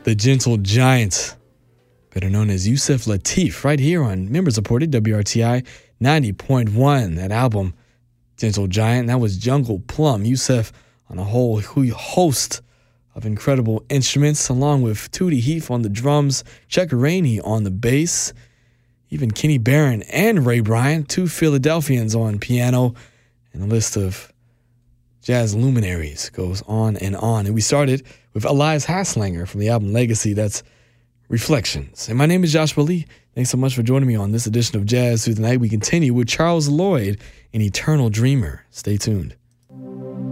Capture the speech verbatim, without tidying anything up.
The Gentle Giant, better known as Yusef Lateef, right here on member-supported W R T I ninety point one. That album, Gentle Giant, that was Jungle Plum. Yusef on a whole host of incredible instruments, along with Tootie Heath on the drums, Chuck Rainey on the bass, even Kenny Barron and Ray Bryant, two Philadelphians on piano, and a list of jazz luminaries goes on and on. And we started with Elias Haslanger from the album Legacy. That's Reflections. And my name is Joshua Lee. Thanks so much for joining me on this edition of Jazz Through the Night. We continue with Charles Lloyd and Eternal Dreamer. Stay tuned.